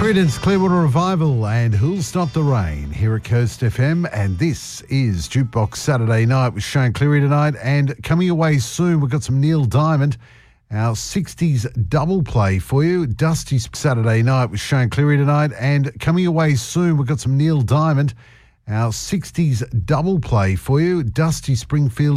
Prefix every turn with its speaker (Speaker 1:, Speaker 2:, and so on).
Speaker 1: Creedence Clearwater Revival and Who'll Stop the Rain here at Coast FM, and this is Jukebox Saturday Night with Shane Cleary tonight, and coming away soon we've got some Neil Diamond, our 60s double play for you. Dusty's Saturday Night with Shane Cleary tonight, and coming away soon we've got some Neil Diamond, our 60s double play for you. Dusty Springfield